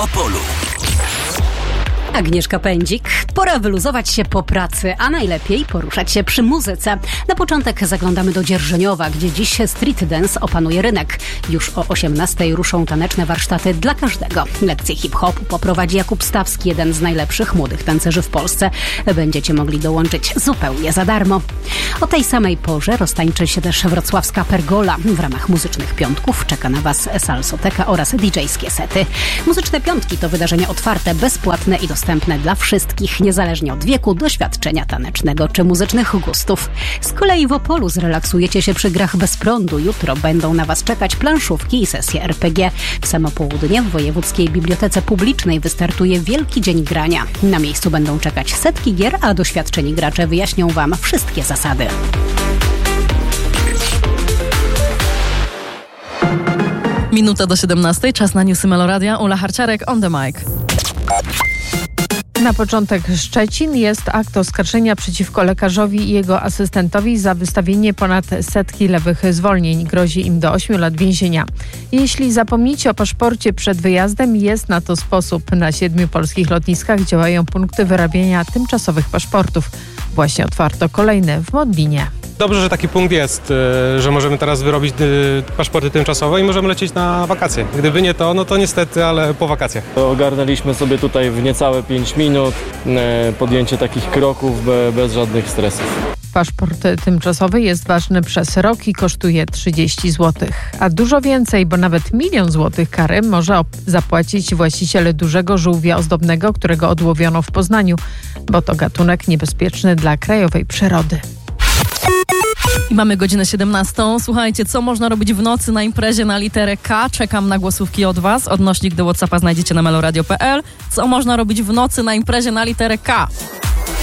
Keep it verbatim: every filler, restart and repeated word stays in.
Opolu. Agnieszka Pędzik. Pora wyluzować się po pracy, a najlepiej poruszać się przy muzyce. Na początek zaglądamy do Dzierżoniowa, gdzie dziś street dance opanuje rynek. Już o osiemnastej ruszą taneczne warsztaty dla każdego. Lekcje hip-hopu poprowadzi Jakub Stawski, jeden z najlepszych młodych tancerzy w Polsce. Będziecie mogli dołączyć zupełnie za darmo. O tej samej porze roztańczy się też wrocławska Pergola. W ramach muzycznych piątków czeka na Was salsoteka oraz didżejskie sety. Muzyczne piątki to wydarzenie otwarte, bezpłatne i dostępne dla wszystkich, niezależnie od wieku, doświadczenia tanecznego czy muzycznych gustów. Z kolei w Opolu zrelaksujecie się przy grach bez prądu. Jutro będą na Was czekać planszówki i sesje er pe gie. W samo południe w Wojewódzkiej Bibliotece Publicznej wystartuje Wielki Dzień Grania. Na miejscu będą czekać setki gier, a doświadczeni gracze wyjaśnią Wam wszystkie zasady. Minuta do siedemnastej, czas na newsy Meloradia. Ula Harciarek on the mic. Na początek Szczecin. Jest akt oskarżenia przeciwko lekarzowi i jego asystentowi za wystawienie ponad setki lewych zwolnień. Grozi im do ośmiu lat więzienia. Jeśli zapomnicie o paszporcie przed wyjazdem, jest na to sposób. Na siedmiu polskich lotniskach działają punkty wyrabiania tymczasowych paszportów. Właśnie otwarto kolejne w Modlinie. Dobrze, że taki punkt jest, że możemy teraz wyrobić paszporty tymczasowe i możemy lecieć na wakacje. Gdyby nie to, no to niestety, ale po wakacjach. Ogarnęliśmy sobie tutaj w niecałe pięć minut podjęcie takich kroków bez żadnych stresów. Paszport tymczasowy jest ważny przez rok i kosztuje trzydzieści złotych. A dużo więcej, bo nawet milion złotych kary może op- zapłacić właściciel dużego żółwia ozdobnego, którego odłowiono w Poznaniu, bo to gatunek niebezpieczny dla krajowej przyrody. I mamy godzinę siedemnastą. Słuchajcie, co można robić w nocy na imprezie na literę K? Czekam na głosówki od Was. Odnośnik do WhatsAppa znajdziecie na meloradio kropka pe el. Co można robić w nocy na imprezie na literę K?